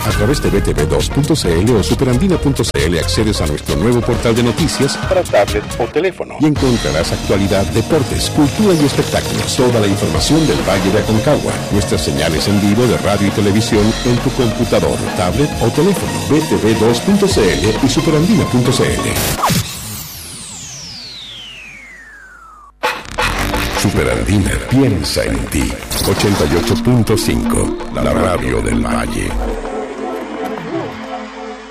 A través de btv2.cl o superandina.cl accedes a nuestro nuevo portal de noticias para tablet o teléfono y encontrarás actualidad, deportes, cultura y espectáculos. Toda la información del Valle de Aconcagua. Nuestras señales en vivo de radio y televisión en tu computador, tablet o teléfono. btv2.cl y superandina.cl. Superandina piensa en ti. 88.5, la radio del Valle.